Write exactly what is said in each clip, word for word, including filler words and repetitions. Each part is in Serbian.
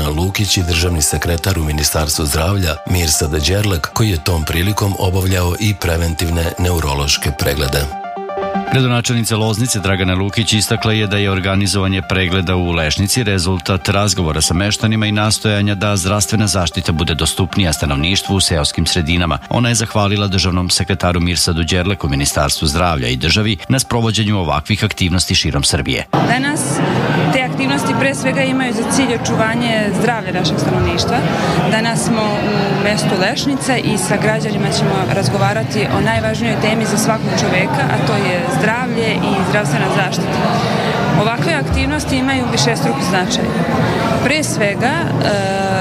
Dragana Lukić i državni sekretar u Ministarstvu zdravlja Mirsad Đerlek, koji je tom prilikom obavljao i preventivne neurološke preglede. Gradonačelnica Loznice Dragana Lukić istakla je da je organizovanje pregleda u Lešnici rezultat razgovora sa meštanima i nastojanja da zdravstvena zaštita bude dostupnija stanovništvu u seoskim sredinama. Ona je zahvalila državnom sekretaru Mirsadu Đerleku u Ministarstvu zdravlja i državi na sprovođenju ovakvih aktivnosti širom Srbije. Danas te aktivnosti pre svega imaju za cilj očuvanje zdravlja našeg stanovništva. Danas smo u mestu Lešnica i sa građanima ćemo razgovarati o najvažnijoj temi za svakog čoveka, a to je zdravlje i zdravstvena zaštita. Ovakve aktivnosti imaju višestruki značaj. Pre svega, e,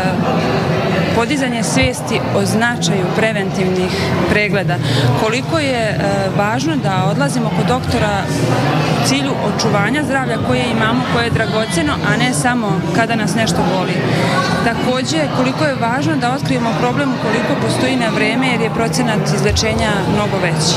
podizanje svijesti o značaju preventivnih pregleda. Koliko je e, važno da odlazimo kod doktora u cilju očuvanja zdravlja koje imamo, koje je dragoceno, a ne samo kada nas nešto boli. Takođe, koliko je važno da otkrijemo problem ukoliko postoji na vreme, jer je procenat izlečenja mnogo veći.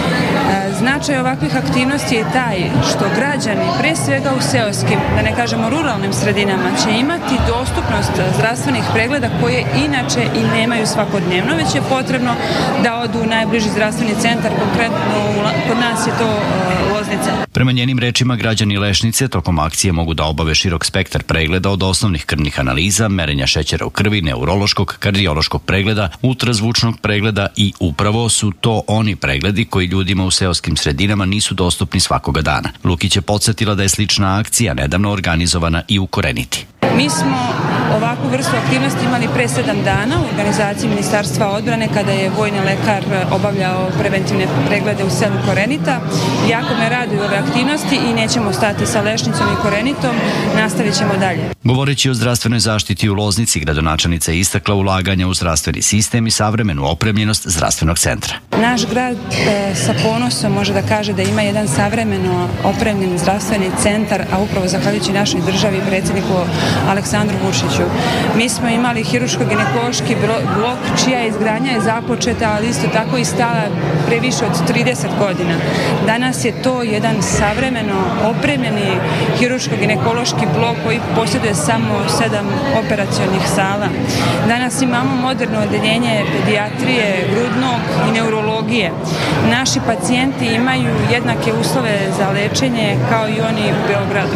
Značaj ovakvih aktivnosti je taj što građani, pre svega u seoskim, da ne kažemo ruralnim sredinama, će imati dostupnost zdravstvenih pregleda koje inače i nemaju svakodnevno, već je potrebno da odu u najbliži zdravstveni centar, konkretno kod nas je to Loznica. Prema njenim rečima, građani Lešnice tokom akcije mogu da obave širok spektar pregleda od osnovnih krvnih analiza, merenja šećera u krvi, neurološkog, kardiološkog pregleda, ultrazvučnog pregleda i upravo su to oni pregledi koji ljudima u seoskim sredinama nisu dostupni svakoga dana. Lukić je podsjetila da je slična akcija nedavno organizovana i u Koreniti. Mi smo ovakvu vrstu aktivnosti imali pre sedam dana u organizaciji Ministarstva odbrane kada je vojni lekar obavljao preventivne preglede u selu Korenita. Jako me raduju ove aktivnosti i nećemo stati sa Lešnicom i Korenitom, nastavit ćemo dalje. Govoreći o zdravstvenoj zaštiti u Loznici, gradonačelnica je istakla ulaganja u zdravstveni sistem i savremenu opremljenost zdravstvenog centra. Naš grad e, sa ponosom može da kaže da ima jedan savremeno opremljen zdravstveni centar, a upravo zahvaljujući našoj državi i predsjedniku Aleksandru Vučiću. Mi smo imali hiruško-ginekološki blok čija izgradnja je započeta, ali isto tako i stala pre više od trideset godina. Danas je to jedan savremeno opremljeni hiruško-ginekološki blok koji posjeduje samo sedam operacionih sala. Danas imamo moderno odeljenje pedijatrije, grudnog i neurologije. Naši pacijenti imaju jednake uslove za lečenje kao i oni u Beogradu.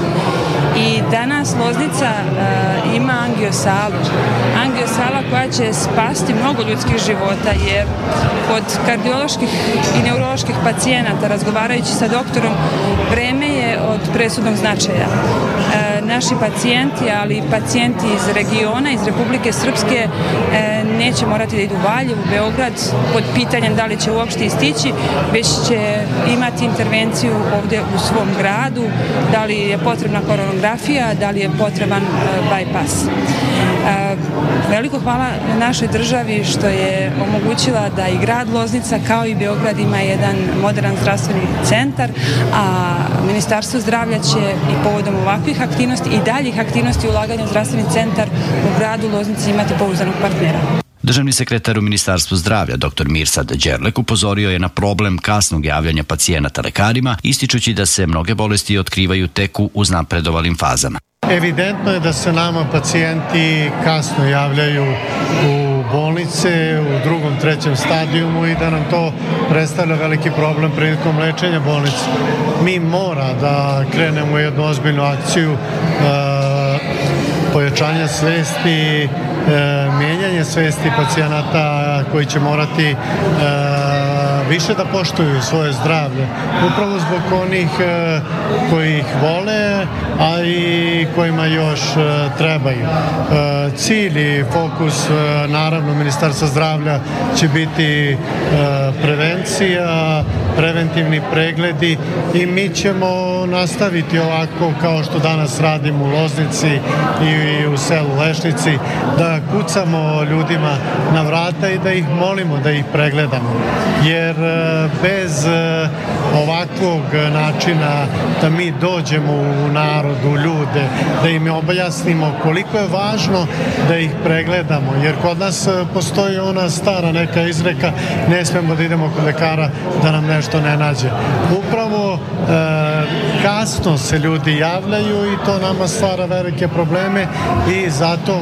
I danas Loznica uh, ima angiosalu. Angiosala koja će spasti mnogo ljudskih života, jer kod kardioloških i neuroloških pacijenata, razgovarajući sa doktorom, vreme je od presudnog značaja. Uh, naši pacijenti, ali i pacijenti iz regiona, iz Republike Srpske, uh, neće morati da idu u Valjevo, u Beograd, pod pitanjem da li će uopšte istići, već će imati intervenciju ovde u svom gradu, da li je potrebna koronografija, da li je potreban uh, bypass. Uh, veliko hvala našoj državi što je omogućila da i grad Loznica kao i Beograd ima jedan modern zdravstveni centar, a Ministarstvo zdravlja će i povodom ovakvih aktivnosti i daljih aktivnosti ulaganja u zdravstveni centar u gradu Loznici imati pouzdanog partnera. Državni sekretar u Ministarstvu zdravlja dr Mirsad Đerlek upozorio je na problem kasnog javljanja pacijenata lekarima, ističući da se mnoge bolesti otkrivaju tek u uznapredovalim fazama. Evidentno je da se nama pacijenti kasno javljaju u bolnice, u drugom, trećem stadijumu i da nam to predstavlja veliki problem prilikom lečenja bolnice. Mi mora da krenemo u jednu ozbiljnu akciju e, pojačanja svesti, e, mijenjanje svesti pacijenata koji će morati e, više da poštuju svoje zdravlje. Upravo zbog onih e, koji ih vole, a i kojima još e, trebaju. E, cilj i fokus e, naravno Ministarstva zdravlja će biti e, prevencija, preventivni pregledi i mi ćemo nastaviti ovako kao što danas radimo u Loznici i u selu Lešnici, da kucamo ljudima na vrata i da ih molimo da ih pregledamo. Jer bez ovakvog načina da mi dođemo u narod, u ljude, da im objasnimo koliko je važno da ih pregledamo, jer kod nas postoji ona stara neka izreka, ne smemo da idemo kod lekara da nam nešto ne nađe. Upravo e, kasno se ljudi javljaju i to nama stvara velike probleme i zato